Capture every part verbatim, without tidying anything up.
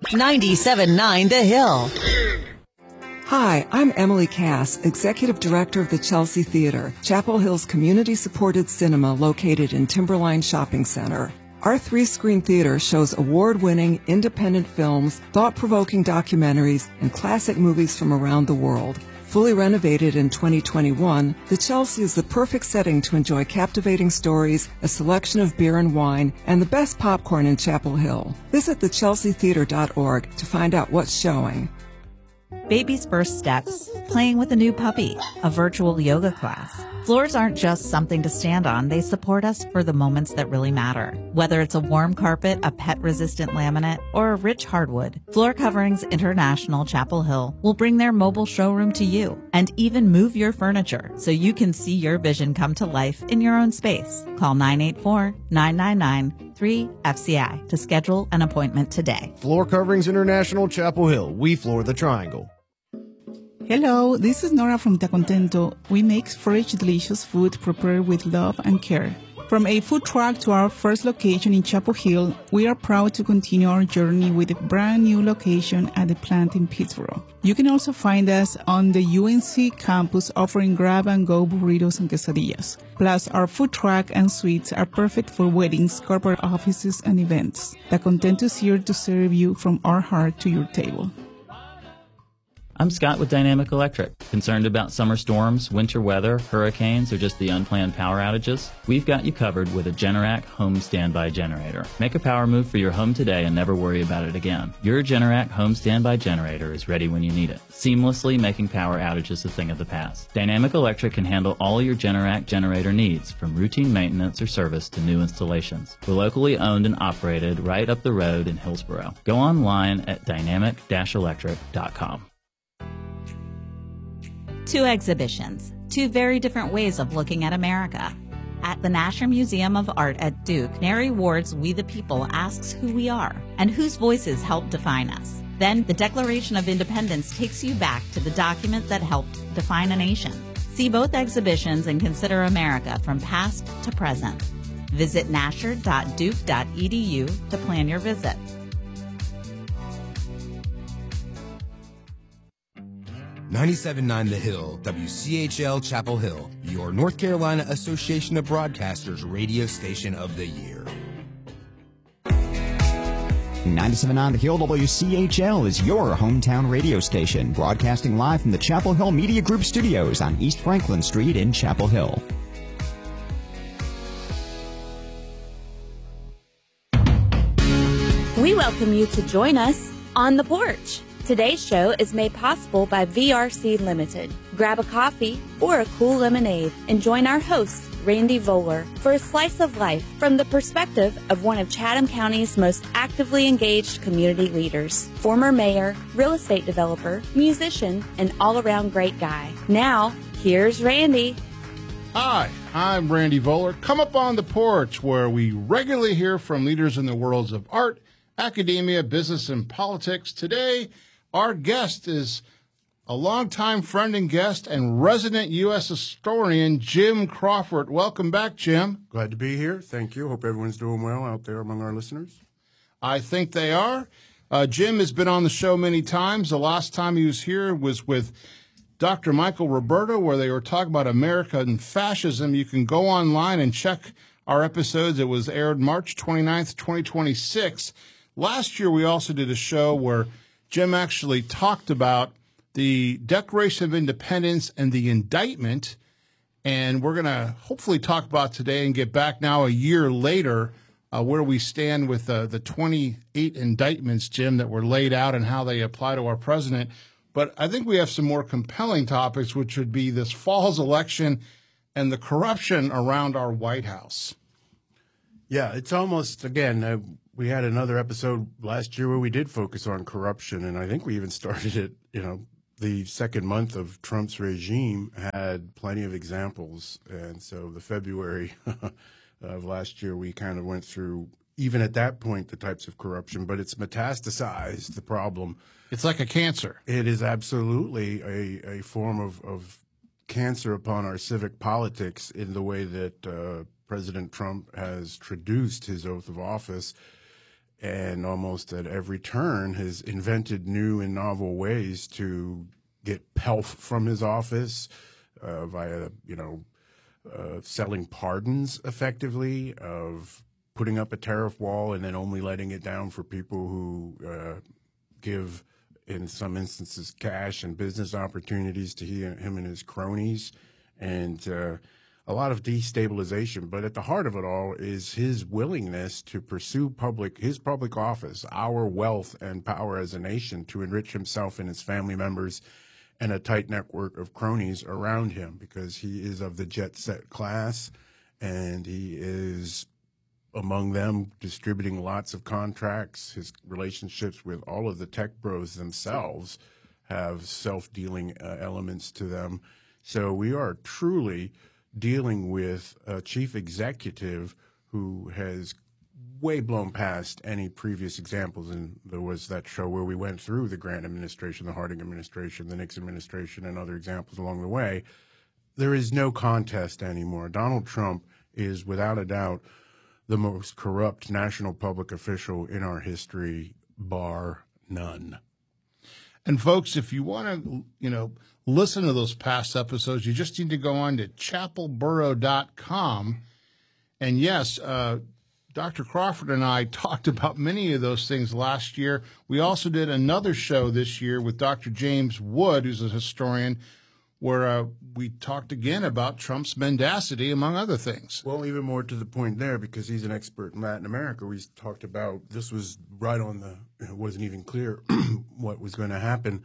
ninety-seven point nine The Hill. Hi, I'm Emily Cass, Executive Director of the Chelsea Theater, Chapel Hill's community-supported cinema located in Timberline Shopping Center. Our three-screen theater shows award-winning independent films, thought-provoking documentaries, and classic movies from around the world. Fully renovated in twenty twenty-one, the Chelsea is the perfect setting to enjoy captivating stories, a selection of beer and wine, and the best popcorn in Chapel Hill. Visit the chelsea theater dot org to find out what's showing. Baby's first steps, playing with a new puppy, a virtual yoga class. Floors aren't just something to stand on. They support us for the moments that really matter. Whether it's a warm carpet, a pet-resistant laminate, or a rich hardwood, Floor Coverings International Chapel Hill will bring their mobile showroom to you and even move your furniture so you can see your vision come to life in your own space. Call nine eight four, nine nine nine, three F C I to schedule an appointment today. Floor Coverings International Chapel Hill. We floor the triangle. Hello, this is Nora from Da Contento. We make fresh, delicious food prepared with love and care. From a food truck to our first location in Chapel Hill, we are proud to continue our journey with a brand new location at the plant in Pittsburgh. You can also find us on the U N C campus offering grab-and-go burritos and quesadillas. Plus, our food truck and suites are perfect for weddings, corporate offices, and events. Da Contento is here to serve you from our heart to your table. I'm Scott with Dynamic Electric. Concerned about summer storms, winter weather, hurricanes, or just the unplanned power outages? We've got you covered with a Generac home standby generator. Make a power move for your home today and never worry about it again. Your Generac home standby generator is ready when you need it, seamlessly making power outages a thing of the past. Dynamic Electric can handle all your Generac generator needs, from routine maintenance or service to new installations. We're locally owned and operated right up the road in Hillsboro. Go online at dynamic dash electric dot com. Two exhibitions, two very different ways of looking at America. At the Nasher Museum of Art at Duke, Neri Ward's We the People asks who we are and whose voices help define us. Then the Declaration of Independence takes you back to the document that helped define a nation. See both exhibitions and consider America from past to present. Visit nasher dot duke dot e d u to plan your visit. ninety-seven point nine The Hill, W C H L Chapel Hill, your North Carolina Association of Broadcasters radio station of the year. ninety-seven point nine The Hill, W C H L is your hometown radio station, broadcasting live from the Chapel Hill Media Group studios on East Franklin Street in Chapel Hill. We welcome you to join us on The Porch. Today's show is made possible by V R C Limited. Grab a coffee or a cool lemonade and join our host, Randy Voller, for a slice of life from the perspective of one of Chatham County's most actively engaged community leaders, former mayor, real estate developer, musician, and all-around great guy. Now, here's Randy. Hi, I'm Randy Voller. Come up on The Porch, where we regularly hear from leaders in the worlds of art, academia, business, and politics. Today, our guest is a longtime friend and guest and resident U S historian, Jim Crawford. Welcome back, Jim. Glad to be here. Thank you. Hope everyone's doing well out there among our listeners. I think they are. Uh, Jim has been on the show many times. The last time he was here was with Doctor Michael Roberto, where they were talking about America and fascism. You can go online and check our episodes. It was aired March twenty-ninth, twenty twenty-six. Last year, we also did a show where Jim actually talked about the Declaration of Independence and the indictment, and we're going to hopefully talk about today and get back now a year later uh, where we stand with uh, the twenty-eight indictments, Jim, that were laid out and how they apply to our president. But I think we have some more compelling topics, which would be this fall's election and the corruption around our White House. Yeah, it's almost, again, uh, we had another episode last year where we did focus on corruption, and I think we even started it, you know, the second month of Trump's regime had plenty of examples. And so the February of last year, we kind of went through, even at that point, the types of corruption, but it's metastasized, the problem. It's like a cancer. It is absolutely a, a form of, of cancer upon our civic politics in the way that uh, President Trump has traduced his oath of office. and almost at every turn has invented new and novel ways to get pelf from his office uh, via, you know, uh, selling pardons effectively, of putting up a tariff wall and then only letting it down for people who uh, give, in some instances, cash and business opportunities to he, him and his cronies, and uh, a lot of destabilization. But at the heart of it all is his willingness to pursue public, his public office, our wealth and power as a nation, to enrich himself and his family members and a tight network of cronies around him, because he is of the jet set class, and he is among them distributing lots of contracts. His relationships with all of the tech bros themselves have self-dealing uh, elements to them. So we are truly dealing with a chief executive who has way blown past any previous examples. And there was that show where we went through the Grant administration, the Harding administration, the Nixon administration, and other examples along the way. There is no contest anymore. Donald Trump is, without a doubt, the most corrupt national public official in our history, bar none. And folks, if you want to, you know, listen to those past episodes, you just need to go on to chapel borough dot com. And yes, uh, Doctor Crawford and I talked about many of those things last year. We also did another show this year with Doctor James Wood, who's a historian, where uh, we talked again about Trump's mendacity, among other things. Well, even more to the point there, because he's an expert in Latin America. We talked about, this was right on the, it wasn't even clear what was going to happen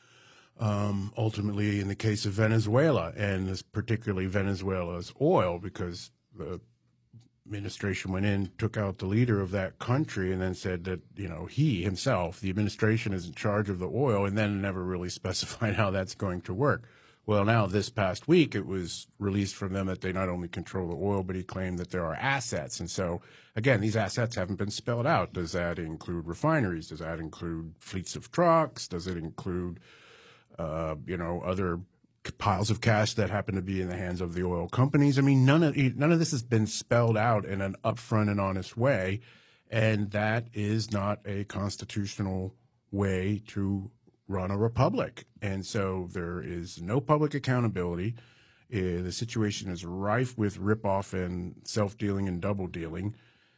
um, ultimately in the case of Venezuela, and this particularly Venezuela's oil, because the administration went in, took out the leader of that country, and then said that, you know, he himself, the administration, is in charge of the oil, and then never really specified how that's going to work. Well, now this past week, it was released from them that they not only control the oil, but he claimed that there are assets. And so, again, these assets haven't been spelled out. Does that include refineries? Does that include fleets of trucks? Does it include, uh, you know, other piles of cash that happen to be in the hands of the oil companies? I mean, none of none of this has been spelled out in an upfront and honest way, and that is not a constitutional way to run a republic. And so there is no public accountability. Uh, the situation is rife with ripoff and self-dealing and double-dealing.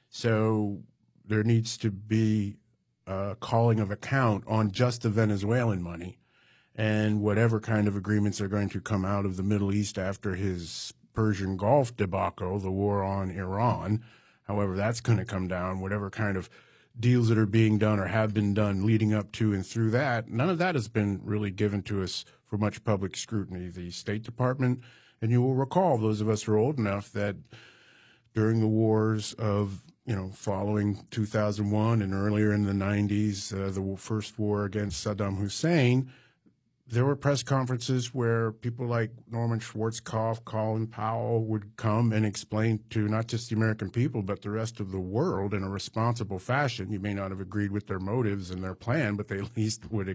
So there needs to be a calling of account on just the Venezuelan money, and whatever kind of agreements are going to come out of the Middle East after his Persian Gulf debacle, the war on Iran, however that's going to come down, whatever kind of deals that are being done or have been done leading up to and through that, none of that has been really given to us for much public scrutiny. The State Department, and you will recall, those of us who are old enough, that during the wars of, you know, following two thousand one and earlier in the nineties, uh, the first war against Saddam Hussein, there were press conferences where people like Norman Schwarzkopf, Colin Powell would come and explain to not just the American people, but the rest of the world in a responsible fashion. You may not have agreed with their motives and their plan, but they at least would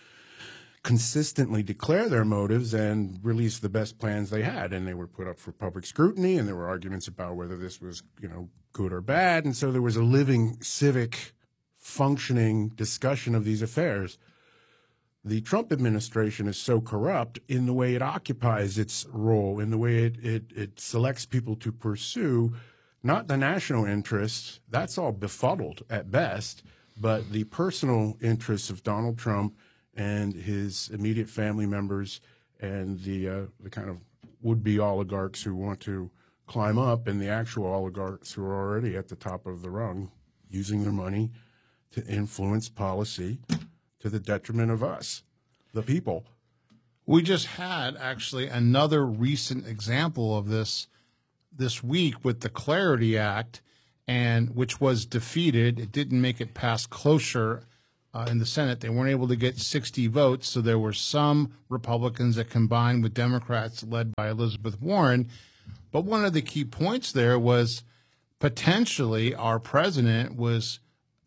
consistently declare their motives and release the best plans they had. And they were put up for public scrutiny, and there were arguments about whether this was, you know, good or bad. And so there was a living, civic, functioning discussion of these affairs. The Trump administration is so corrupt in the way it occupies its role, in the way it, it, it selects people to pursue, not the national interests, that's all befuddled at best, but the personal interests of Donald Trump and his immediate family members and the, uh, the kind of would-be oligarchs who want to climb up, and the actual oligarchs who are already at the top of the rung, using their money to influence policy to the detriment of us, the people. We just had actually another recent example of this this week with the Clarity Act, and which was defeated. It didn't make it past cloture uh, in the Senate. They weren't able to get sixty votes, so there were some Republicans that combined with Democrats led by Elizabeth Warren. But one of the key points there was potentially our president was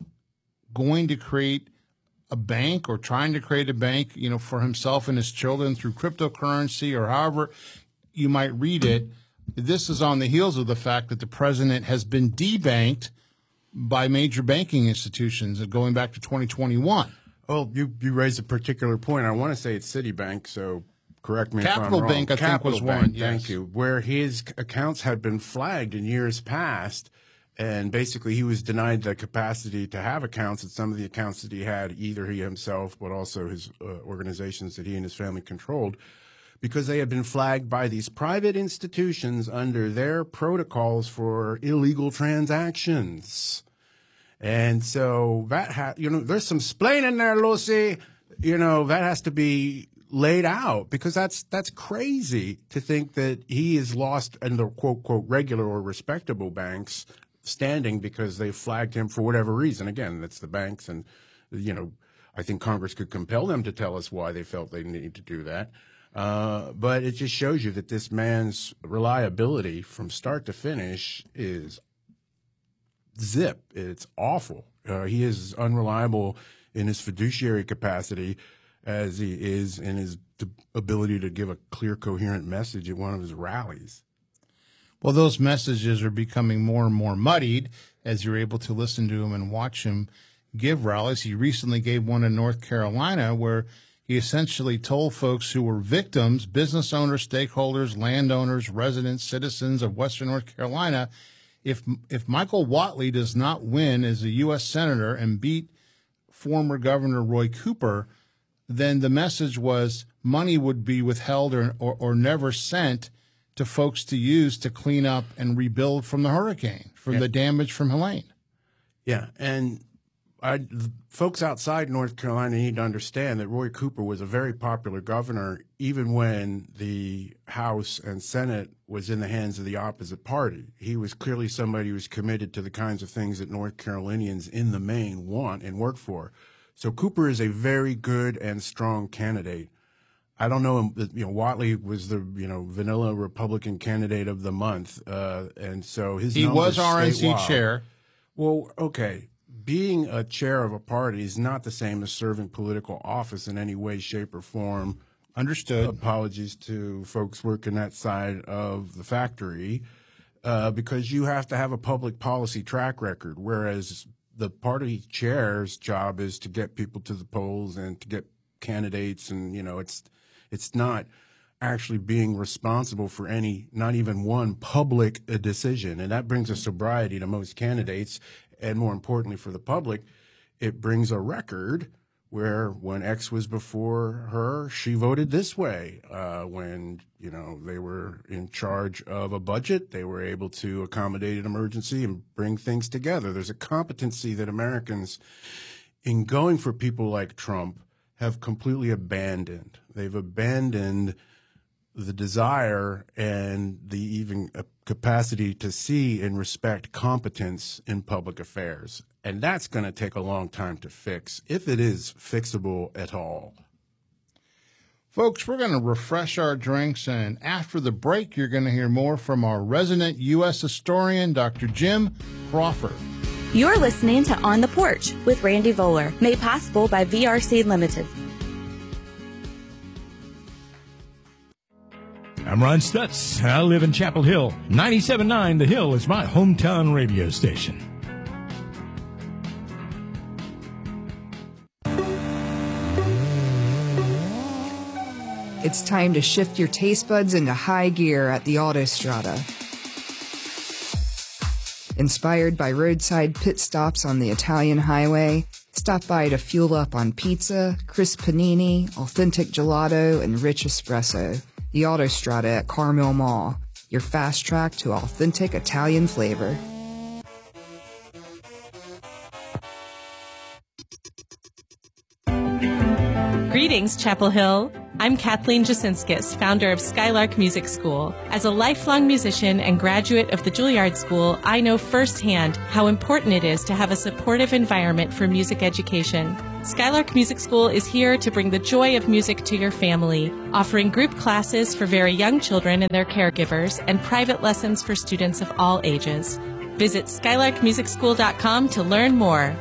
going to create a bank, or trying to create a bank, you know, for himself and his children through cryptocurrency, or however you might read it. This is on the heels of the fact that the president has been debanked by major banking institutions going back to twenty twenty-one. Well, you, you raised a particular point. I want to say it's Citibank, so correct me Capital if I'm wrong. Bank, I Capital think, was Bank, one. Yes. Thank you. Where his accounts had been flagged in years past, and basically he was denied the capacity to have accounts at some of the accounts that he had, either he himself, but also his uh, organizations that he and his family controlled, because they had been flagged by these private institutions under their protocols for illegal transactions. And so that, ha- you know, there's some splaining there, Lucy. You know, that has to be laid out, because that's that's crazy to think that he is lost in the quote, quote, regular or respectable banks standing because they flagged him for whatever reason. Again, that's the banks. And, you know, I think Congress could compel them to tell us why they felt they needed to do that. Uh, but it just shows you that this man's reliability from start to finish is zip. It's awful. Uh, he is as unreliable in his fiduciary capacity as he is in his d- ability to give a clear, coherent message at one of his rallies. Well, those messages are becoming more and more muddied as you're able to listen to him and watch him give rallies. He recently gave one in North Carolina where he essentially told folks who were victims, business owners, stakeholders, landowners, residents, citizens of Western North Carolina, If if Michael Whatley does not win as a U S senator and beat former Governor Roy Cooper, then the message was money would be withheld or, or, or never sent to folks to use to clean up and rebuild from the hurricane, from yeah. the damage from Helene. Yeah, and I, folks outside North Carolina need to understand that Roy Cooper was a very popular governor even when the House and Senate was in the hands of the opposite party. He was clearly somebody who was committed to the kinds of things that North Carolinians in the main want and work for. So Cooper is a very good and strong candidate. I don't know, you know, Whatley was the, you know, vanilla Republican candidate of the month. Uh, and so his He was R N C chair. Well, okay. Being a chair of a party is not the same as serving political office in any way, shape, or form. Understood. Apologies to folks working that side of the factory, uh, because you have to have a public policy track record, whereas the party chair's job is to get people to the polls and to get candidates, and, you know, it's it's not actually being responsible for any, not even one public decision. And that brings a sobriety to most candidates. And more importantly for the public, it brings a record where when X was before her, she voted this way. Uh, when, you know, they were in charge of a budget, they were able to accommodate an emergency and bring things together. There's a competency that Americans, in going for people like Trump, have completely abandoned. They've abandoned the desire and the even capacity to see and respect competence in public affairs. And that's going to take a long time to fix, if it is fixable at all. Folks, we're going to refresh our drinks, and after the break, you're going to hear more from our resident U S historian, Doctor Jim Crawford. You're listening to On the Porch with Randy Voller, made possible by V R C Limited. I'm Ron Stutz. I live in Chapel Hill. ninety-seven point nine The Hill is my hometown radio station. It's time to shift your taste buds into high gear at the Autostrada. Inspired by roadside pit stops on the Italian highway, stop by to fuel up on pizza, crisp panini, authentic gelato, and rich espresso. The Autostrada at Carmel Mall, your fast track to authentic Italian flavor. Greetings, Chapel Hill. I'm Kathleen Jasinskis, founder of Skylark Music School. As a lifelong musician and graduate of the Juilliard School, I know firsthand how important it is to have a supportive environment for music education. Skylark Music School is here to bring the joy of music to your family, offering group classes for very young children and their caregivers, and private lessons for students of all ages. Visit skylark music school dot com to learn more.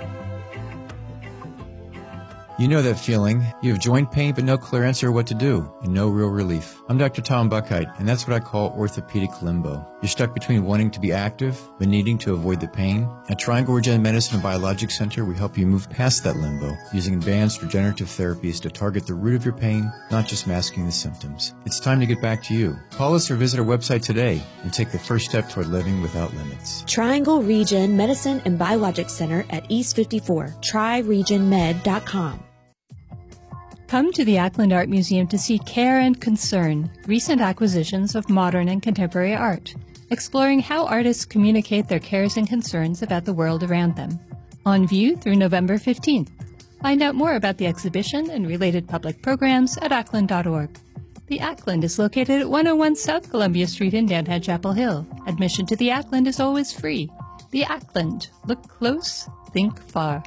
You know that feeling. You have joint pain but no clear answer what to do and no real relief. I'm Doctor Tom Buckheit, and that's what I call orthopedic limbo. You're stuck between wanting to be active but needing to avoid the pain? At Triangle Regen Medicine and Biologics Center, we help you move past that limbo using advanced regenerative therapies to target the root of your pain, not just masking the symptoms. It's time to get back to you. Call us or visit our website today and take the first step toward living without limits. Triangle Regen Medicine and Biologics Center at East fifty-four, tri region med dot com. Come to the Ackland Art Museum to see Care and Concern, recent acquisitions of modern and contemporary art, exploring how artists communicate their cares and concerns about the world around them. On view through November fifteenth. Find out more about the exhibition and related public programs at ackland dot org. The Ackland is located at one oh one South Columbia Street in downtown Chapel Hill. Admission to the Ackland is always free. The Ackland. Look close, think far.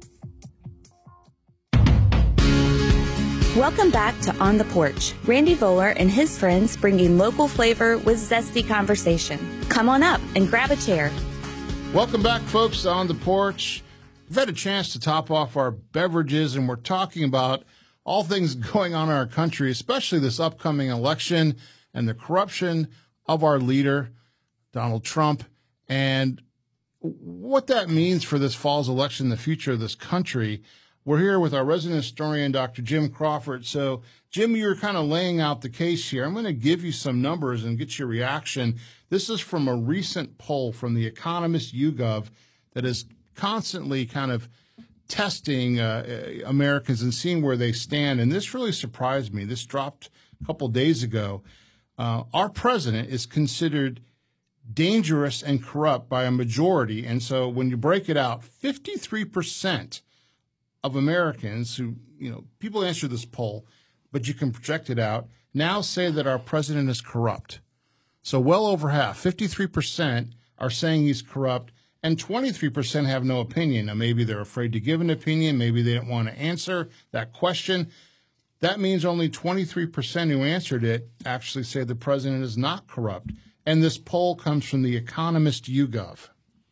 Welcome back to On the Porch. Randy Voller and his friends bringing local flavor with zesty conversation. Come on up and grab a chair. Welcome back, folks, to On the Porch. We've had a chance to top off our beverages, and we're talking about all things going on in our country, especially this upcoming election and the corruption of our leader, Donald Trump, and what that means for this fall's election, the future of this country. We're here with our resident historian, Doctor Jim Crawford. So, Jim, you're kind of laying out the case here. I'm going to give you some numbers and get your reaction. This is from a recent poll from the Economist YouGov that is constantly kind of testing uh, Americans and seeing where they stand. And this really surprised me. This dropped a couple days ago. Uh, our president is considered dangerous and corrupt by a majority. And so when you break it out, fifty-three percent of Americans who, you know, people answer this poll, but you can project it out, now say that our president is corrupt. So well over half, fifty-three percent are saying he's corrupt, and twenty-three percent have no opinion. Now, maybe they're afraid to give an opinion. Maybe they don't want to answer that question. That means only twenty-three percent who answered it actually say the president is not corrupt. And this poll comes from the Economist YouGov.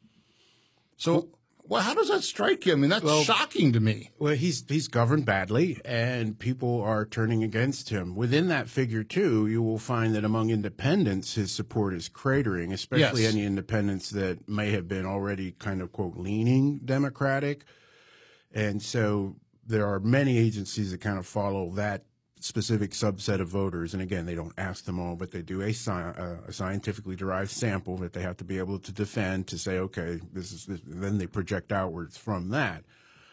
So, well, how does that strike you? I mean, that's well, shocking to me. Well, he's he's governed badly, and people are turning against him. Within that figure, too, you will find that among independents, his support is cratering, especially yes. any independents that may have been already kind of, quote, leaning Democratic. And so there are many agencies that kind of follow that specific subset of voters. And again, they don't ask them all, but they do a, sci- uh, a scientifically derived sample that they have to be able to defend to say, okay, this is this. Then they project outwards from that.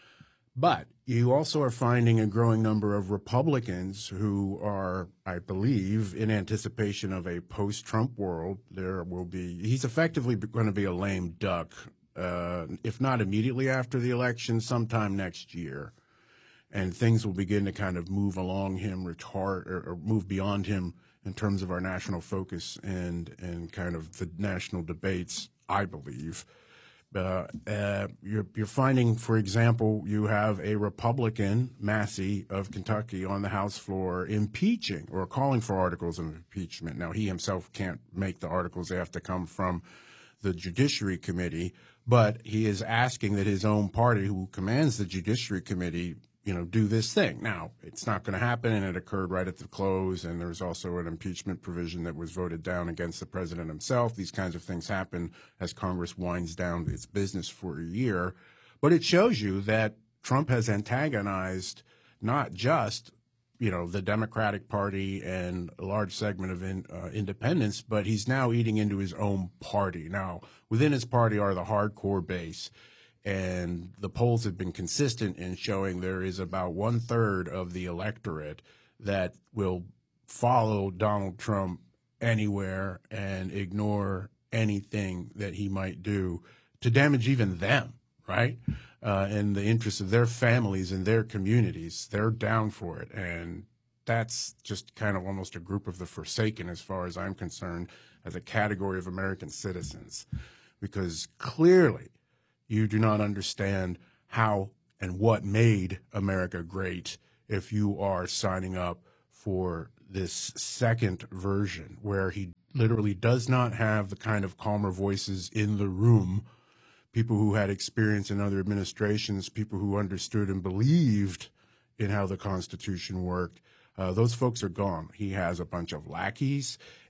But you also are finding a growing number of Republicans who are, I believe, in anticipation of a post-Trump world. There will be, he's effectively going to be a lame duck, uh, if not immediately after the election, sometime next year. And things will begin to kind of move along him, retard, or, or move beyond him in terms of our national focus and and kind of the national debates, I believe. Uh, uh, you're, you're finding, for example, you have a Republican, Massey of Kentucky, on the House floor impeaching or calling for articles of impeachment. Now, he himself can't make the articles. They have to come from the Judiciary Committee. But he is asking that his own party, who commands the Judiciary Committee, you know, do this thing. Now, it's not going to happen, and it occurred right at the close, and there's also an impeachment provision that was voted down against the president himself. These kinds of things happen as Congress winds down its business for a year. But it shows you that Trump has antagonized not just, you know, the Democratic Party and a large segment of in, uh, independents, but he's now eating into his own party. Now, within his party are the hardcore base. And the polls have been consistent in showing there is about one third of the electorate that will follow Donald Trump anywhere and ignore anything that he might do to damage even them, right? Uh, in the interests of their families and their communities. They're down for it. And that's just kind of almost a group of the forsaken, as far as I'm concerned, as a category of American citizens. Because clearly, you do not understand how and what made America great if you are signing up for this second version, where he literally does not have the kind of calmer voices in the room, people who had experience in other administrations, people who understood and believed in how the Constitution worked. Uh, those folks are gone. He has a bunch of lackeys,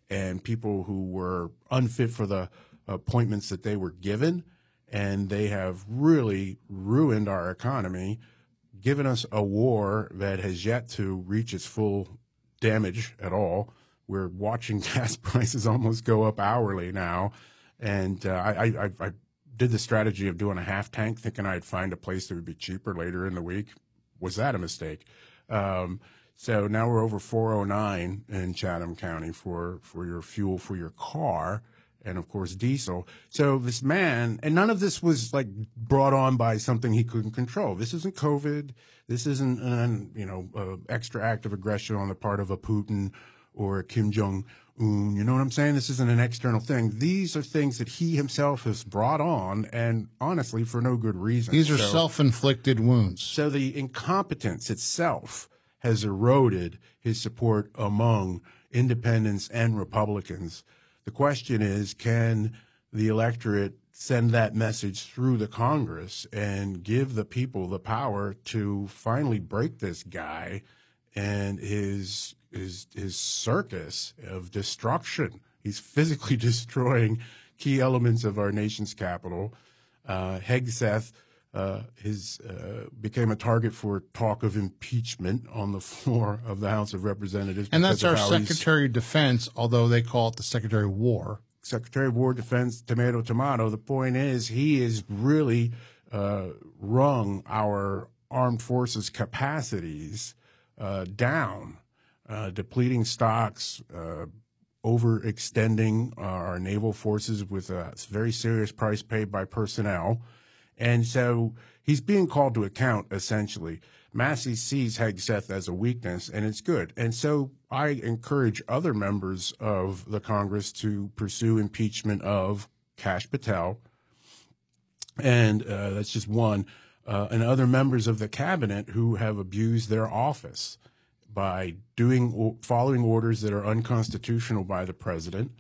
and people who were unfit for the appointments that they were given, and they have really ruined our economy, given us a war that has yet to reach its full damage at all. We're watching gas prices almost go up hourly now, and uh, I, I, I did the strategy of doing a half tank, thinking I'd find a place that would be cheaper later in the week. Was that a mistake? Um, so now we're over four oh nine in Chatham County for, for your fuel for your car, and of course diesel. So this man, and none of this was like brought on by something he couldn't control. This isn't COVID. This isn't an, you know, uh, extra act of aggression on the part of a Putin or a Kim Jong-un. You know what I'm saying? This isn't an external thing. These are things that he himself has brought on, and honestly, for no good reason. These are so, self-inflicted wounds. So the incompetence itself has eroded his support among independents and Republicans. The question is, can the electorate send that message through the Congress and give the people the power to finally break this guy and his his his circus of destruction? He's physically destroying key elements of our nation's capital. Uh, Hegseth uh, his, uh, became a target for talk of impeachment on the floor of the House of Representatives. And that's our Secretary of Defense, although they call it the Secretary of War. Secretary of War, Defense, tomato, tomato. The point is, he has really uh, wrung our armed forces capacities uh, down, uh, depleting stocks, uh, overextending uh, our naval forces with a very serious price paid by personnel. And so he's being called to account, essentially. Massey sees Hegseth as a weakness, and it's good. And so I encourage other members of the Congress to pursue impeachment of Kash Patel. And uh, that's just one. Uh, and other members of the cabinet who have abused their office by doing following orders that are unconstitutional by the president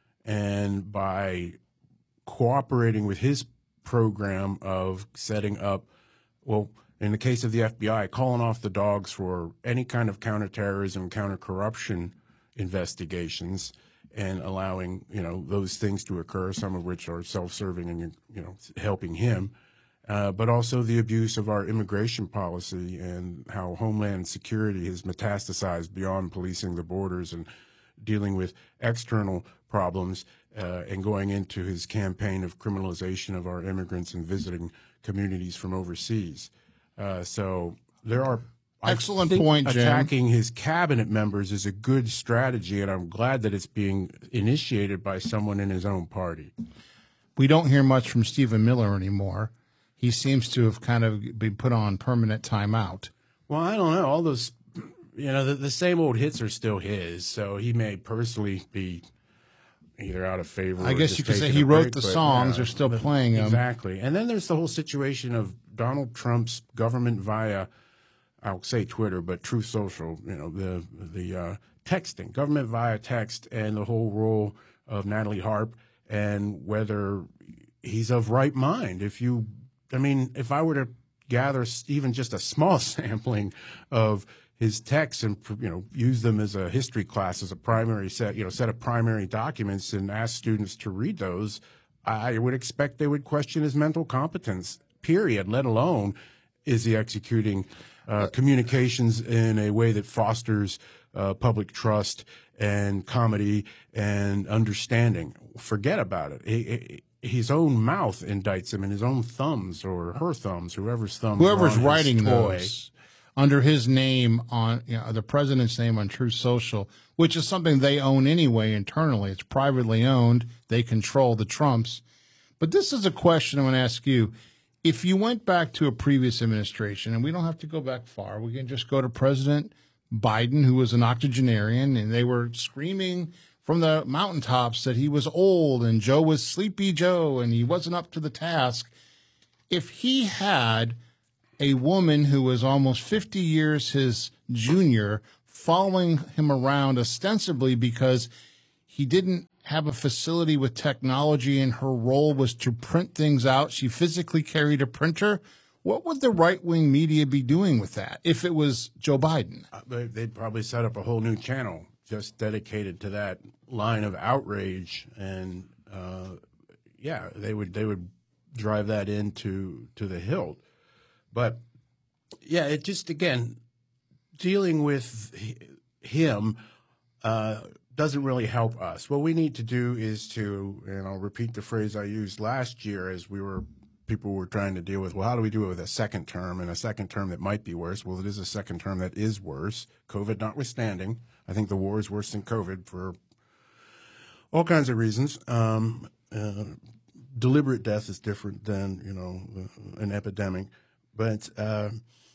and by cooperating with his program of setting up, well, in the case of the F B I, calling off the dogs for any kind of counterterrorism, counter-corruption investigations, and allowing, you know, those things to occur, some of which are self-serving and, you know, helping him, uh, but also the abuse of our immigration policy and how Homeland Security has metastasized beyond policing the borders and dealing with external problems, uh, and going into his campaign of criminalization of our immigrants and visiting communities from overseas. Uh, so there are excellent I think point, Jim. Attacking his cabinet members is a good strategy, and I'm glad that it's being initiated by someone in his own party. We don't hear much from Stephen Miller anymore. He seems to have kind of been put on permanent timeout. Well, I don't know. All those, you know, the, the same old hits are still his, so he may personally be either out of favor. I or guess just you could say taking he a wrote break, the but, songs; yeah, they're still but- playing them. Exactly. And then there's the whole situation of Donald Trump's government via, I'll say Twitter, but Truth Social. You know, the the uh, texting, government via text, and the whole role of Natalie Harp, and whether he's of right mind. If you, I mean, if I were to gather even just a small sampling of his texts and, you know, use them as a history class, as a primary set, you know, set of primary documents, and ask students to read those, I would expect they would question his mental competence, period, let alone is he executing uh, communications in a way that fosters uh, public trust and comedy and understanding. Forget about it. He, he, his own mouth indicts him, and his own thumbs or her thumbs, whoever's thumbs, Whoever's are on writing his toy. those under his name on, you know, the president's name on Truth Social, which is something they own anyway internally. It's privately owned. They control the Trumps. But this is a question I'm going to ask you. If you went back to a previous administration, and we don't have to go back far, we can just go to President Biden, who was an octogenarian, and they were screaming from the mountaintops that he was old and Joe was Sleepy Joe and he wasn't up to the task. If he had a woman who was almost fifty years his junior following him around ostensibly because he didn't have a facility with technology and her role was to print things out, she physically carried a printer, what would the right-wing media be doing with that if it was Joe Biden? Uh, they- They'd probably set up a whole new channel just dedicated to that line of outrage, and uh, yeah, they would they would drive that into to the hilt. But yeah, it just again dealing with him uh, doesn't really help us. What we need to do is to, and I'll repeat the phrase I used last year as we were. People were trying to deal with, well, how do we do it with a second term and a second term that might be worse? Well, it is a second term that is worse, COVID notwithstanding. I think the war is worse than COVID for all kinds of reasons. Um, uh, deliberate death is different than, you know, an epidemic. But uh,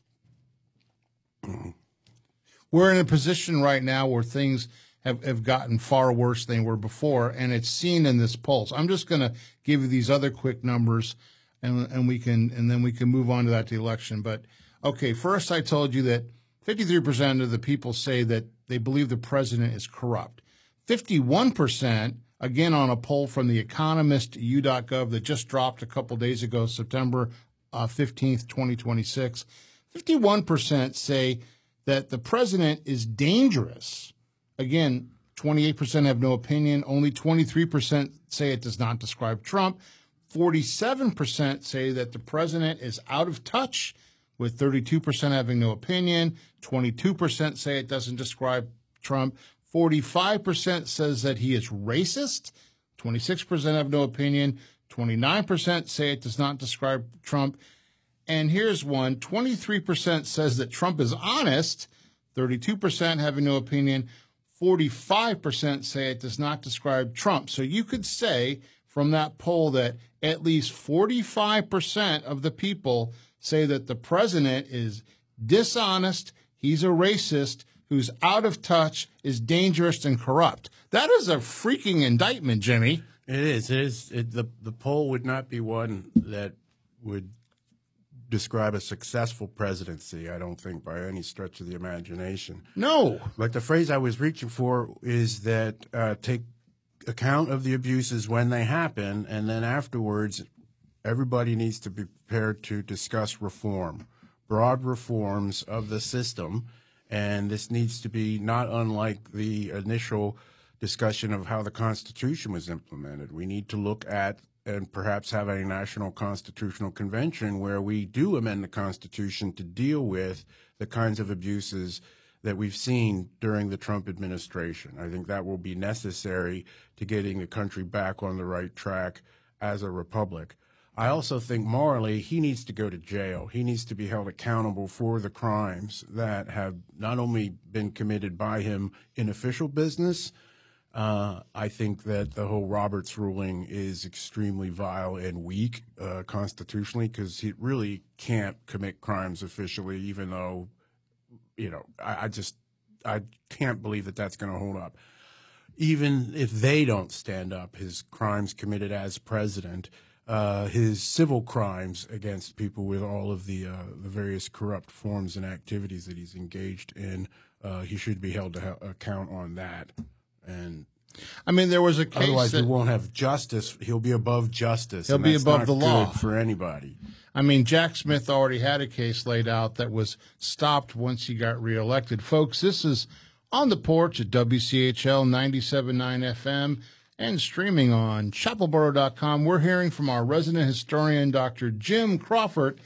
we're in a position right now where things have, have gotten far worse than they were before, and it's seen in this pulse. I'm just going to give you these other quick numbers. And, and we can, and then we can move on to that to the election. But okay, first I told you that fifty-three percent of the people say that they believe the president is corrupt. fifty-one percent, again on a poll from the Economist U dot gov that just dropped a couple days ago, September uh, fifteenth, twenty twenty-six. fifty-one percent say that the president is dangerous. Again, twenty-eight percent have no opinion. Only twenty-three percent say it does not describe Trump. forty-seven percent say that the president is out of touch, with thirty-two percent having no opinion. twenty-two percent say it doesn't describe Trump. forty-five percent says that he is racist. twenty-six percent have no opinion. twenty-nine percent say it does not describe Trump. And here's one. twenty-three percent says that Trump is honest. thirty-two percent having no opinion. forty-five percent say it does not describe Trump. So you could say from that poll that at least forty-five percent of the people say that the president is dishonest, he's a racist, who's out of touch, is dangerous and corrupt. That is a freaking indictment, Jimmy. It is. It is. It, the, the poll would not be one that would describe a successful presidency, I don't think, by any stretch of the imagination. No. But the phrase I was reaching for is that uh, take account of the abuses when they happen, and then afterwards, everybody needs to be prepared to discuss reform, broad reforms of the system, and this needs to be not unlike the initial discussion of how the Constitution was implemented. We need to look at and perhaps have a national constitutional convention where we do amend the Constitution to deal with the kinds of abuses that we've seen during the Trump administration. I think that will be necessary to getting the country back on the right track as a republic. I also think morally he needs to go to jail. He needs to be held accountable for the crimes that have not only been committed by him in official business. Uh, I think that the whole Roberts ruling is extremely vile and weak uh, constitutionally, because he really can't commit crimes officially, even though, you know, I, I just I can't believe that that's going to hold up. Even if they don't stand up, his crimes committed as president, uh, his civil crimes against people with all of the, uh, the various corrupt forms and activities that he's engaged in, uh, he should be held to ha- account on that. And I mean, there was a case otherwise that we won't have justice. He'll be above justice. He'll and be that's above not the law good for anybody. I mean, Jack Smith already had a case laid out that was stopped once he got reelected. Folks, this is On the Porch at W C H L ninety-seven point nine F M and streaming on chapelboro dot com. We're hearing from our resident historian, Doctor Jim Crawford.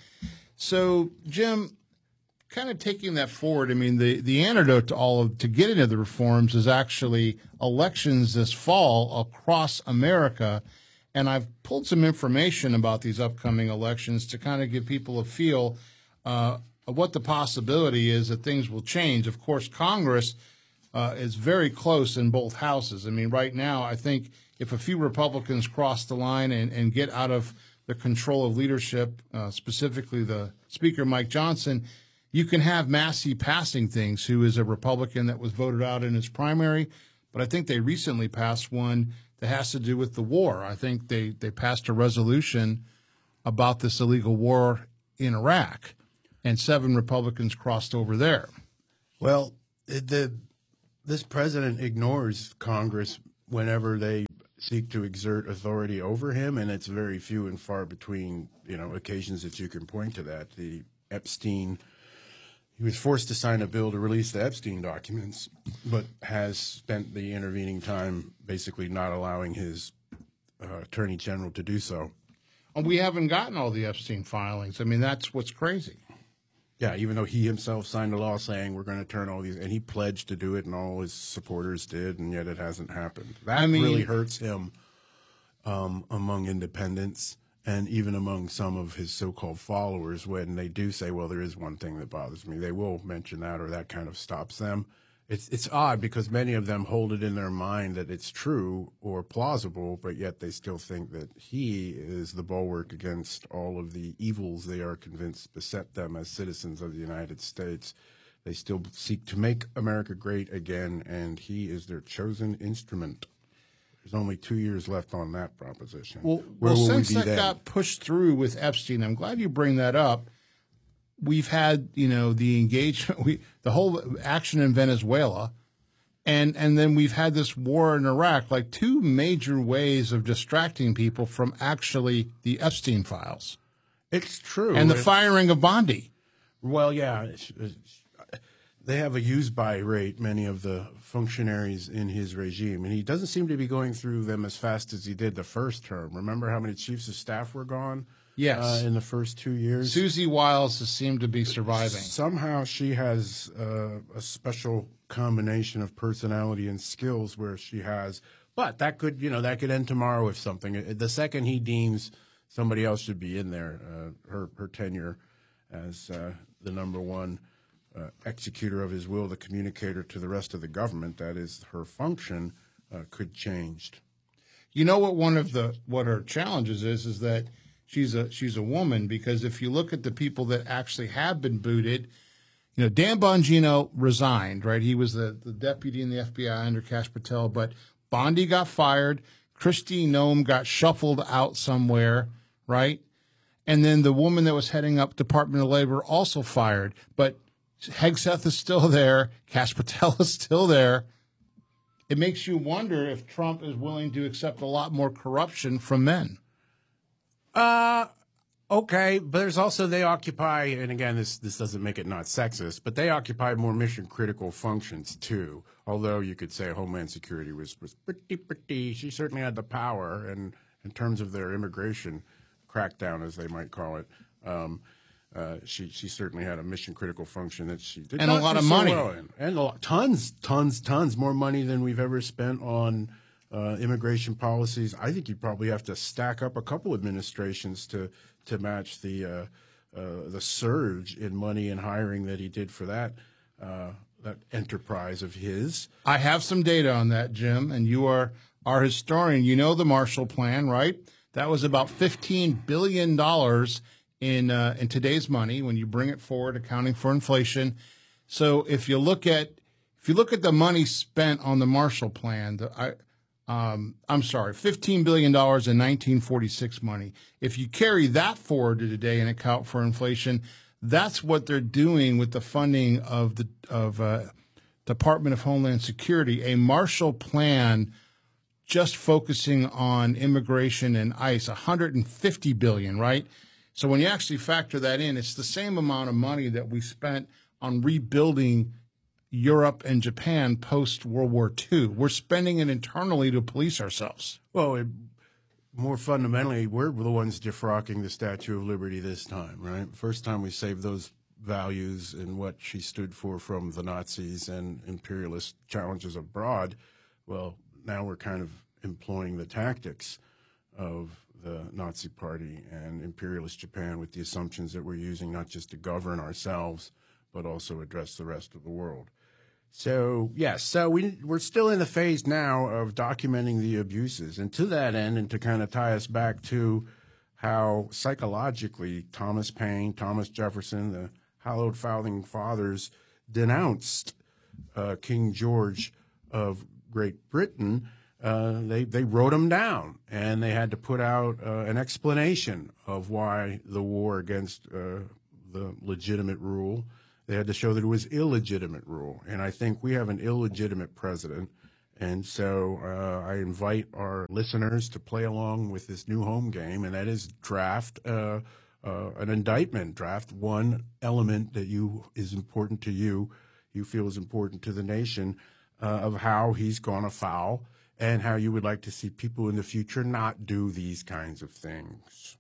So, Jim, kind of taking that forward, I mean, the, the antidote to all of, to get into the reforms is actually elections this fall across America. And I've pulled some information about these upcoming elections to kind of give people a feel uh, of what the possibility is that things will change. Of course, Congress uh, is very close in both houses. I mean, right now, I think if a few Republicans cross the line and, and get out of the control of leadership, uh, specifically the Speaker, Mike Johnson, you can have Massey passing things, who is a Republican that was voted out in his primary. But I think they recently passed one that has to do with the war. I think they, they passed a resolution about this illegal war in Iraq, and seven Republicans crossed over there. Well, the, this president ignores Congress whenever they seek to exert authority over him, and it's very few and far between, you know, occasions that you can point to that. The Epstein he was forced to sign a bill to release the Epstein documents, but has spent the intervening time basically not allowing his uh, attorney general to do so. And we haven't gotten all the Epstein filings. I mean, that's what's crazy. Yeah, even though he himself signed a law saying we're going to turn all these, and he pledged to do it, and all his supporters did, and yet it hasn't happened. That I mean, really hurts him um, among independents. And even among some of his so-called followers, when they do say, well, there is one thing that bothers me, they will mention that, or that kind of stops them. It's it's odd because many of them hold it in their mind that it's true or plausible, but yet they still think that he is the bulwark against all of the evils they are convinced beset them as citizens of the United States. They still seek to make America great again, and he is their chosen instrument. There's only two years left on that proposition. Well, Where well will since we be that then? got pushed through with Epstein, I'm glad you bring that up. We've had, you know, the engagement, we, the whole action in Venezuela, and and then we've had this war in Iraq, like two major ways of distracting people from actually the Epstein files. It's true. And the It- firing of Bondi. Well, yeah. It's, it's, they have a use-by rate, many of the functionaries in his regime, and he doesn't seem to be going through them as fast as he did the first term. Remember how many chiefs of staff were gone? Yes. Uh, in the first two years? Susie Wiles has seemed to be surviving. Somehow she has uh, a special combination of personality and skills where she has, but that could, you know, that could end tomorrow if something. The second he deems somebody else should be in there, uh, her, her tenure as uh, the number one uh, executor of his will, the communicator to the rest of the government, that is her function, uh, could change. You know what one of the what her challenges is is that she's a she's a woman, because if you look at the people that actually have been booted, you know, Dan Bongino resigned, right? He was the, the deputy in the F B I under Kash Patel, but Bondi got fired, Kristi Noem got shuffled out somewhere, right? And then the woman that was heading up Department of Labor also fired, but Hegseth is still there, Kash Patel is still there. It makes you wonder if Trump is willing to accept a lot more corruption from men. Uh, okay, but there's also, they occupy, and again, this this doesn't make it not sexist, but they occupy more mission-critical functions, too. Although you could say Homeland Security was, was pretty, pretty, she certainly had the power, and in terms of their immigration crackdown, as they might call it, um, uh, she she certainly had a mission-critical function that she did And not a lot do of so money. well in. And a lot, tons, tons, tons more money than we've ever spent on Uh, immigration policies. I think you probably have to stack up a couple administrations to to match the uh, uh, the surge in money and hiring that he did for that uh, that enterprise of his. I have some data on that, Jim, and you are our historian. You know the Marshall Plan, right? That was about fifteen billion dollars in uh, in today's money when you bring it forward, accounting for inflation. So if you look at if you look at the money spent on the Marshall Plan, the, I. Um, I'm sorry, fifteen billion dollars in nineteen forty-six money. If you carry that forward to today and account for inflation, that's what they're doing with the funding of the of uh, Department of Homeland Security, a Marshall Plan just focusing on immigration and ICE, one hundred fifty billion dollars, right? So when you actually factor that in, it's the same amount of money that we spent on rebuilding Europe and Japan post-World War Two. We're spending it internally to police ourselves. Well, it, more fundamentally, we're the ones defrocking the Statue of Liberty this time, right? First time we saved those values and what she stood for from the Nazis and imperialist challenges abroad. Well, now we're kind of employing the tactics of the Nazi Party and imperialist Japan with the assumptions that we're using not just to govern ourselves, but also address the rest of the world. So, yes, so we, we're still in the phase now of documenting the abuses. And to that end, and to kind of tie us back to how psychologically Thomas Paine, Thomas Jefferson, the hallowed founding fathers denounced uh, King George of Great Britain, uh, they, they wrote him down. And they had to put out uh, an explanation of why the war against uh, the legitimate rule. They had to show that it was illegitimate rule. And I think we have an illegitimate president. And so uh, I invite our listeners to play along with this new home game, and that is draft uh, uh, an indictment, draft one element that you is important to you, you feel is important to the nation, uh, of how he's gone afoul and how you would like to see people in the future not do these kinds of things.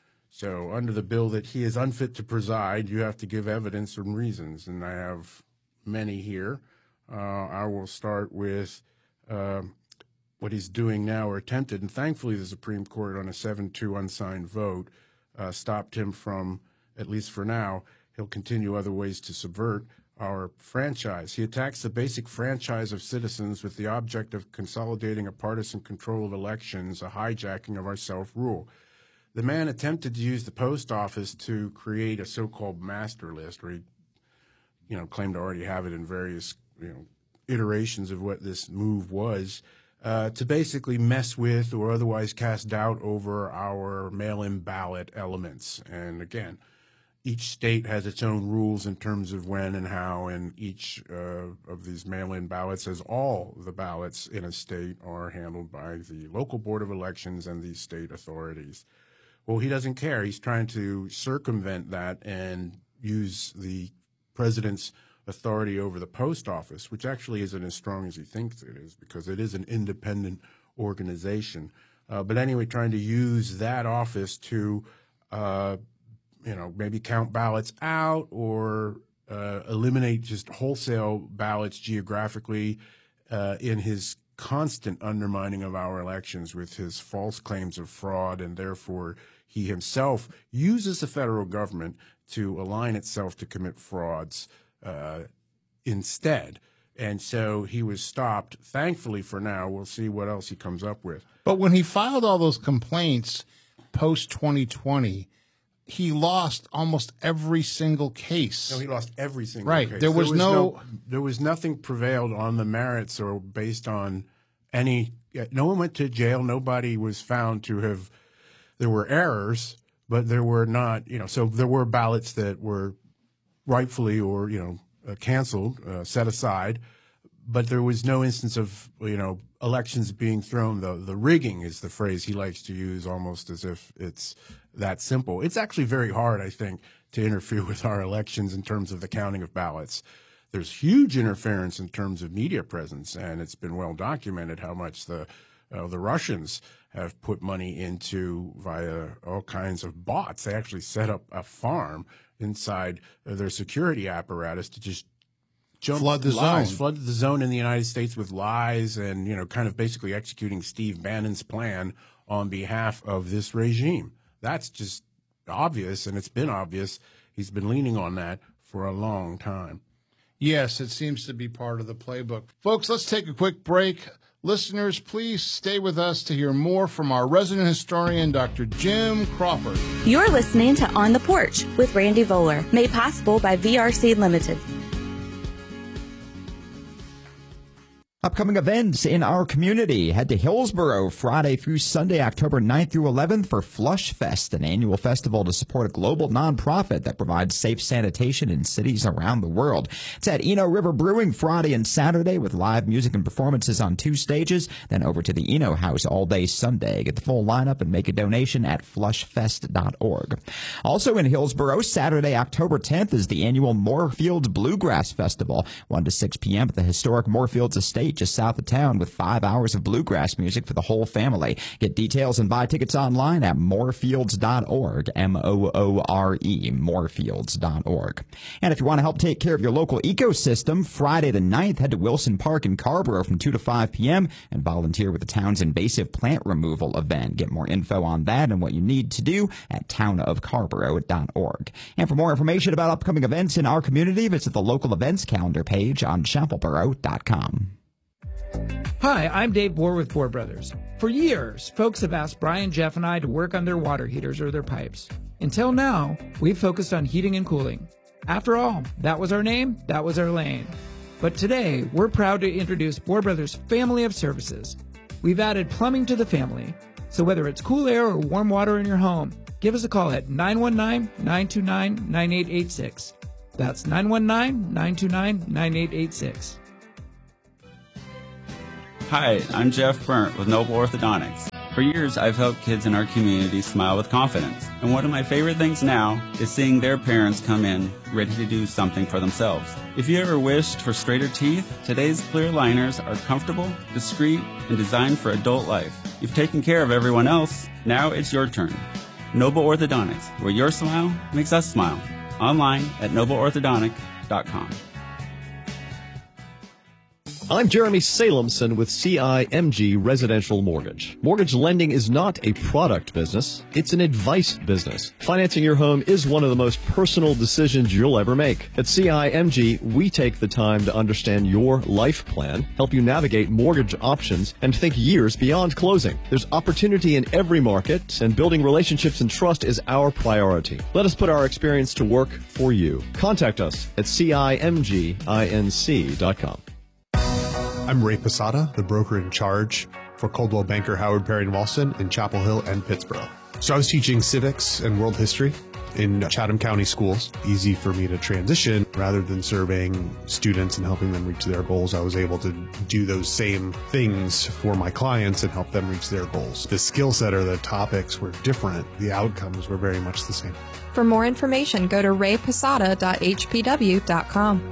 So under the bill that he is unfit to preside, you have to give evidence and reasons, and I have many here. Uh, I will start with uh, what he's doing now or attempted, and thankfully the Supreme Court on a seven two unsigned vote uh, stopped him from, at least for now, he'll continue other ways to subvert our franchise. He attacks the basic franchise of citizens with the object of consolidating a partisan control of elections, a hijacking of our self-rule. The man attempted to use the post office to create a so-called master list, where he, you know, claimed to already have it in various, you know, iterations of what this move was, uh, to basically mess with or otherwise cast doubt over our mail-in ballot elements. And again, each state has its own rules in terms of when and how, and each uh, of these mail-in ballots, as all the ballots in a state are handled by the local board of elections and the state authorities. Well, he doesn't care. He's trying to circumvent that and use the president's authority over the post office, which actually isn't as strong as he thinks it is, because it is an independent organization. Uh, but anyway, trying to use that office to, uh, you know, maybe count ballots out or uh, eliminate just wholesale ballots geographically uh, in his constant undermining of our elections with his false claims of fraud, and therefore he himself uses the federal government to align itself to commit frauds uh, instead. And so he was stopped. Thankfully for now, we'll see what else he comes up with. But when he filed all those complaints post twenty twenty, he lost almost every single case. No, he lost every single right. case. There was, there was no, no there was nothing prevailed on the merits or based on any. No one went to jail. Nobody was found to have. There were errors, but there were not. You know, so there were ballots that were rightfully or you know uh, canceled, uh, set aside, but there was no instance of you know elections being thrown. The the rigging is the phrase he likes to use, almost as if it's that simple. It's actually very hard, I think, to interfere with our elections in terms of the counting of ballots. There's huge interference in terms of media presence, and it's been well documented how much the uh, the Russians have put money into via all kinds of bots. They actually set up a farm inside uh, their security apparatus to just jump flood the lies, zone, flood the zone in the United States with lies, and you know, kind of basically executing Steve Bannon's plan on behalf of this regime. That's just obvious, and it's been obvious. He's been leaning on that for a long time. Yes, it seems to be part of the playbook. Folks, let's take a quick break. Listeners, please stay with us to hear more from our resident historian, Doctor Jim Crawford. You're listening to On the Porch with Randy Voller, made possible by V R C Limited. Upcoming events in our community. Head to Hillsborough Friday through Sunday, October ninth through eleventh for Flush Fest, an annual festival to support a global nonprofit that provides safe sanitation in cities around the world. It's at Eno River Brewing Friday and Saturday with live music and performances on two stages, then over to the Eno House all day Sunday. Get the full lineup and make a donation at flush fest dot org. Also in Hillsborough, Saturday, October tenth is the annual Moorfields Bluegrass Festival, one to six p.m. at the historic Moorfields Estate just south of town, with five hours of bluegrass music for the whole family. Get details and buy tickets online at moorfields dot org, M O O R E, moorfields dot org. And if you want to help take care of your local ecosystem, Friday the ninth, head to Wilson Park in Carrboro from two to five p.m. and volunteer with the town's invasive plant removal event. Get more info on that and what you need to do at town of carrboro dot org. And for more information about upcoming events in our community, visit the local events calendar page on chapel boro dot com. Hi, I'm Dave Bohr with Bohr Brothers. For years, folks have asked Brian, Jeff, and I to work on their water heaters or their pipes. Until now, we've focused on heating and cooling. After all, that was our name, that was our lane. But today, we're proud to introduce Bohr Brothers' family of services. We've added plumbing to the family, so whether it's cool air or warm water in your home, give us a call at nine one nine, nine two nine, nine eight eight six. That's nine one nine, nine two nine, nine eight eight six. Hi, I'm Jeff Burnt with Noble Orthodontics. For years, I've helped kids in our community smile with confidence. And one of my favorite things now is seeing their parents come in ready to do something for themselves. If you ever wished for straighter teeth, today's clear aligners are comfortable, discreet, and designed for adult life. You've taken care of everyone else. Now it's your turn. Noble Orthodontics, where your smile makes us smile. Online at noble orthodontic dot com. I'm Jeremy Salemson with C I M G Residential Mortgage. Mortgage lending is not a product business, it's an advice business. Financing your home is one of the most personal decisions you'll ever make. At C I M G, we take the time to understand your life plan, help you navigate mortgage options, and think years beyond closing. There's opportunity in every market, and building relationships and trust is our priority. Let us put our experience to work for you. Contact us at C I M G inc dot com. I'm Ray Posada, the broker in charge for Coldwell Banker Howard Perry and Walston in Chapel Hill and Pittsburgh. So I was teaching civics and world history in Chatham County schools. Easy for me to transition. Rather than surveying students and helping them reach their goals, I was able to do those same things for my clients and help them reach their goals. The skill set or the topics were different. The outcomes were very much the same. For more information, go to ray posada dot h p w dot com.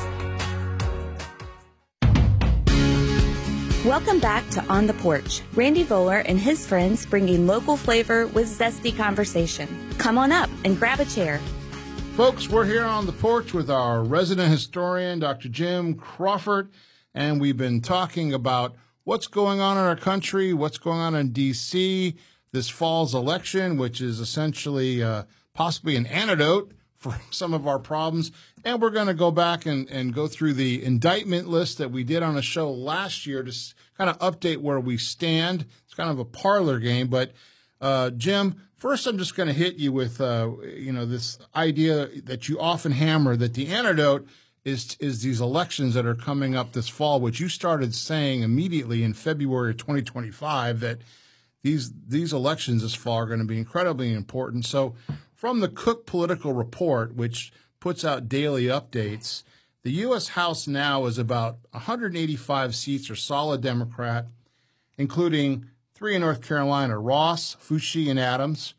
Welcome back to On the Porch. Randy Voller and his friends bringing local flavor with zesty conversation. Come on up and grab a chair. Folks, we're here on the porch with our resident historian, Doctor Jim Crawford, and we've been talking about what's going on in our country, what's going on in D C, this fall's election, which is essentially uh, possibly an antidote for some of our problems. And we're going to go back and, and go through the indictment list that we did on a show last year to kind of update where we stand. It's kind of a parlor game. But, uh, Jim, first I'm just going to hit you with, uh, you know, this idea that you often hammer that the antidote is is these elections that are coming up this fall, which you started saying immediately in February of twenty twenty-five that these these elections this fall are going to be incredibly important. So from the Cook Political Report, which puts out daily updates, the U S House now is about one hundred eighty-five seats are solid Democrat, including three in North Carolina, Ross, Foushee, and Adams,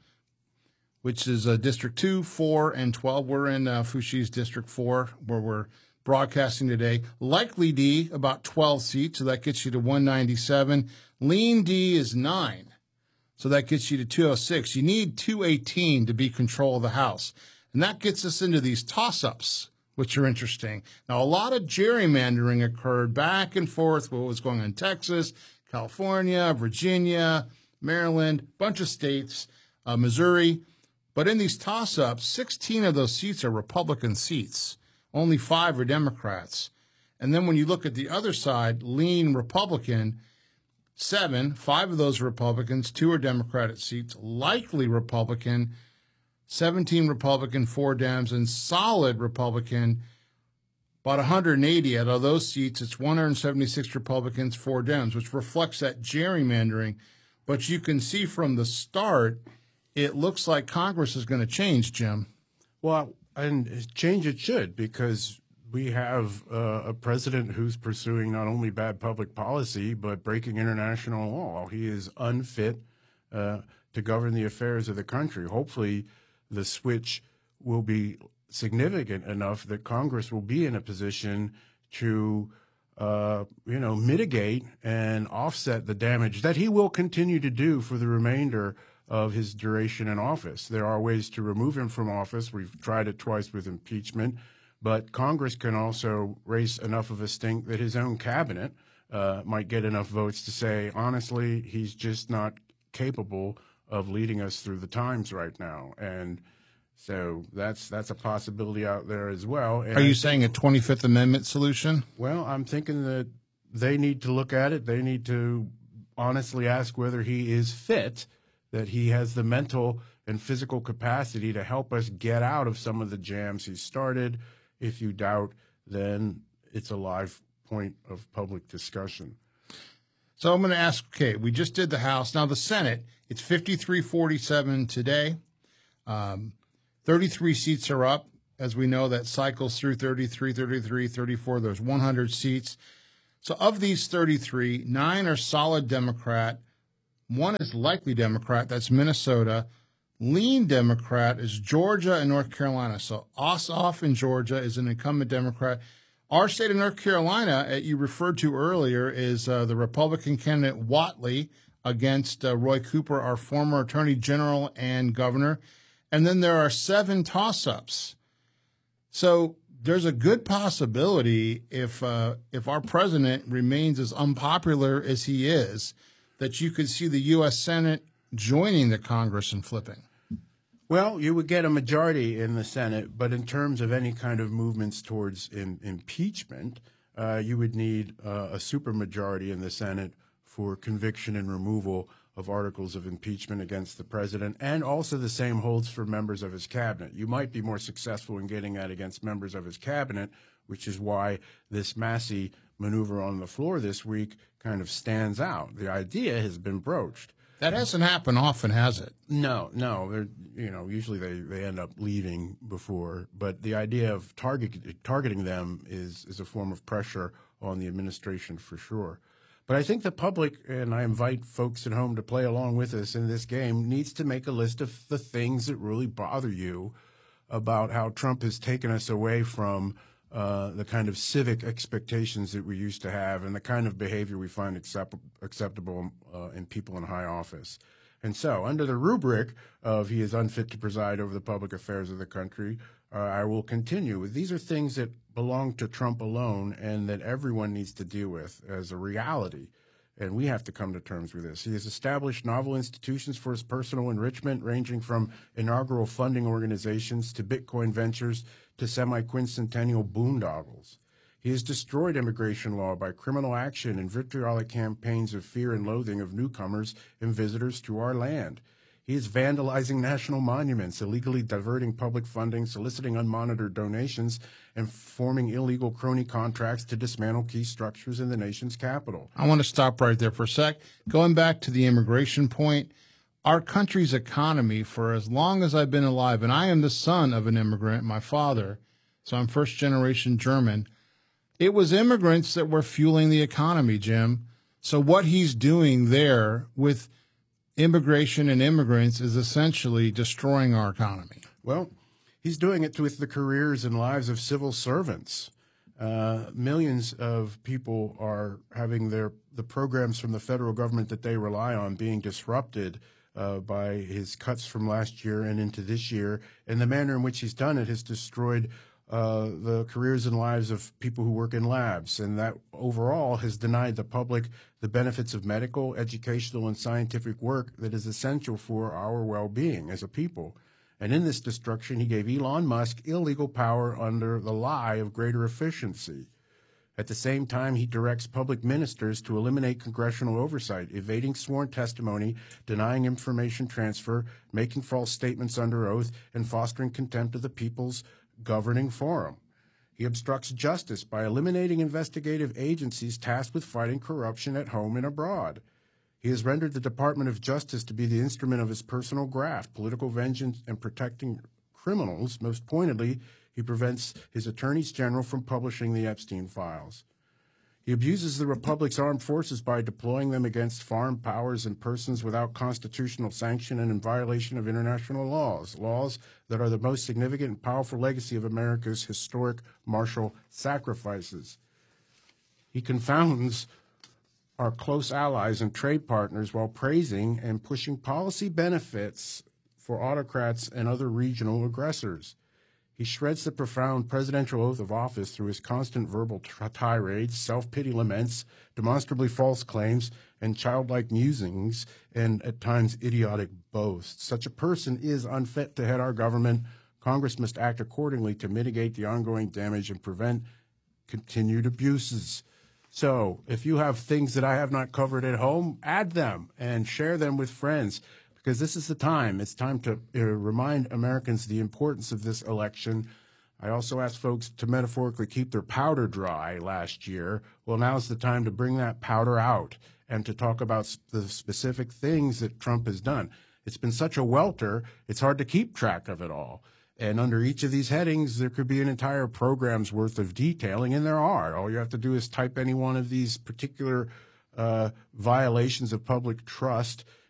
which is uh, District two, four, and twelve. We're in uh, Fouchee's District four, where we're broadcasting today. Likely D, about twelve seats, so that gets you to one ninety-seven. Lean D is nine, so that gets you to two oh six. You need two eighteen to be control of the House. And that gets us into these toss-ups, which are interesting. Now, a lot of gerrymandering occurred back and forth with what was going on in Texas, California, Virginia, Maryland, bunch of states, uh, Missouri. But in these toss-ups, sixteen of those seats are Republican seats. Only five are Democrats. And then when you look at the other side, lean Republican, seven, five of those are Republicans, two are Democratic seats, likely Republican, seventeen Republican, four Dems, and solid Republican, about one hundred eighty. Out of those seats, it's one hundred seventy-six Republicans, four Dems, which reflects that gerrymandering. But you can see from the start, it looks like Congress is going to change, Jim. Well, and change it should, because we have uh, a president who's pursuing not only bad public policy, but breaking international law. He is unfit uh, to govern the affairs of the country. Hopefully, the switch will be significant enough that Congress will be in a position to, uh, you know, mitigate and offset the damage that he will continue to do for the remainder of his duration in office. There are ways to remove him from office. We've tried it twice with impeachment, but Congress can also raise enough of a stink that his own cabinet uh, might get enough votes to say, honestly, he's just not capable of leading us through the times right now. And so that's that's a possibility out there as well. And are you saying a twenty-fifth Amendment solution? Well, I'm thinking that they need to look at it. They need to honestly ask whether he is fit, that he has the mental and physical capacity to help us get out of some of the jams he started. If you doubt, then it's a live point of public discussion. So I'm going to ask, okay, we just did the House. Now the Senate, it's fifty-three forty-seven today. Um, thirty-three seats are up. As we know, that cycles through thirty-three, thirty-three, thirty-four. There's one hundred seats. So of these thirty-three, nine are solid Democrat, One is likely Democrat. That's Minnesota. Lean Democrat is Georgia and North Carolina. So Ossoff in Georgia is an incumbent Democrat. Our state of North Carolina, uh, you referred to earlier, is uh, the Republican candidate Whatley against uh, Roy Cooper, our former attorney general and governor. And then there are seven toss-ups. So there's a good possibility if uh, if our president remains as unpopular as he is, that you could see the U S Senate joining the Congress and flipping. Well, you would get a majority in the Senate, but in terms of any kind of movements towards in, impeachment, uh, you would need uh, a supermajority in the Senate for conviction and removal of articles of impeachment against the president, and also the same holds for members of his cabinet. You might be more successful in getting that against members of his cabinet, which is why this Massey maneuver on the floor this week kind of stands out. The idea has been broached. That hasn't happened often, has it? No, no. They're, you know, usually they, they end up leaving before. But the idea of target, targeting them is, is a form of pressure on the administration for sure. But I think the public, and I invite folks at home to play along with us in this game, needs to make a list of the things that really bother you about how Trump has taken us away from uh, the kind of civic expectations that we used to have and the kind of behavior we find accept- acceptable uh, in people in high office. And so, under the rubric of he is unfit to preside over the public affairs of the country, uh, I will continue. These are things that belong to Trump alone and that everyone needs to deal with as a reality. And we have to come to terms with this. He has established novel institutions for his personal enrichment, ranging from inaugural funding organizations to Bitcoin ventures to semi-quincentennial boondoggles. He has destroyed immigration law by criminal action and vitriolic campaigns of fear and loathing of newcomers and visitors to our land. He is vandalizing national monuments, illegally diverting public funding, soliciting unmonitored donations, and forming illegal crony contracts to dismantle key structures in the nation's capital. I want to stop right there for a sec. Going back to the immigration point, our country's economy, for as long as I've been alive, and I am the son of an immigrant, my father, so I'm first generation German, it was immigrants that were fueling the economy, Jim. So what he's doing there with immigration and immigrants is essentially destroying our economy. Well, he's doing it with the careers and lives of civil servants. Uh, millions of people are having their the programs from the federal government that they rely on being disrupted uh, by his cuts from last year and into this year. And the manner in which he's done it has destroyed uh, the careers and lives of people who work in labs. And that overall has denied the public the benefits of medical, educational, and scientific work that is essential for our well-being as a people. And in this destruction, he gave Elon Musk illegal power under the lie of greater efficiency. At the same time, he directs public ministers to eliminate congressional oversight, evading sworn testimony, denying information transfer, making false statements under oath, and fostering contempt of the people's governing forum. He obstructs justice by eliminating investigative agencies tasked with fighting corruption at home and abroad. He has rendered the Department of Justice to be the instrument of his personal graft, political vengeance, and protecting criminals. Most pointedly, he prevents his attorneys general from publishing the Epstein files. He abuses the Republic's armed forces by deploying them against foreign powers and persons without constitutional sanction and in violation of international laws, laws that are the most significant and powerful legacy of America's historic martial sacrifices. He confounds our close allies and trade partners while praising and pushing policy benefits for autocrats and other regional aggressors. He shreds the profound presidential oath of office through his constant verbal tirades, self-pity laments, demonstrably false claims, and childlike musings, and at times idiotic boasts. Such a person is unfit to head our government. Congress must act accordingly to mitigate the ongoing damage and prevent continued abuses. So if you have things that I have not covered at home, add them and share them with friends, because this is the time. It's time to uh, remind Americans the importance of this election. I also asked folks to metaphorically keep their powder dry last year. Well, now's the time to bring that powder out and to talk about sp- the specific things that Trump has done. It's been such a welter, it's hard to keep track of it all. And under each of these headings, there could be an entire program's worth of detailing, and there are. All you have to do is type any one of these particular uh, violations of public trust